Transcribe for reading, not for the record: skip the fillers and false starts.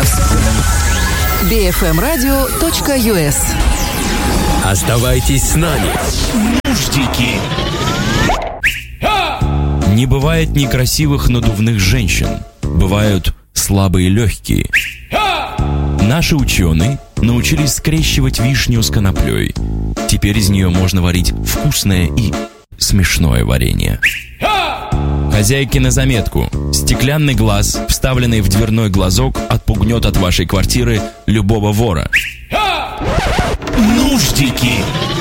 bfmradio.us. Оставайтесь с нами. Нуждики. Не бывает некрасивых надувных женщин. Бывают слабые легкие. Наши ученые научились скрещивать вишню с коноплей. Теперь из нее можно варить вкусное и смешное варенье. Хозяйке на заметку. Стеклянный глаз, вставленный в дверной глазок, отпугнет от вашей квартиры любого вора. Нуждики.